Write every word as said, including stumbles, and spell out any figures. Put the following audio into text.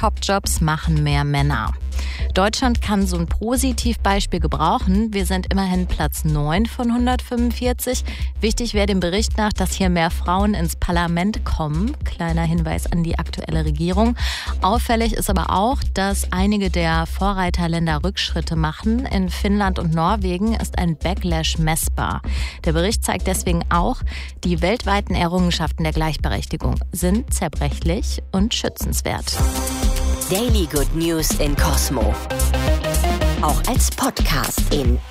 Top-Jobs machen mehr Männer. Deutschland kann so ein Positivbeispiel gebrauchen. Wir sind immerhin Platz neun von hundertfünfundvierzig. Wichtig wäre dem Bericht nach, dass hier mehr Frauen ins Parlament kommen. Kleiner Hinweis an die aktuelle Regierung. Auffällig ist aber auch, dass einige der Vorreiterländer Rückschritte machen. In Finnland und Norwegen ist ein Backlash messbar. Der Bericht zeigt deswegen auch, die weltweiten Errungenschaften der Gleichberechtigung sind zerbrechlich und schützenswert. Daily Good News in Cosmo. Auch als Podcast in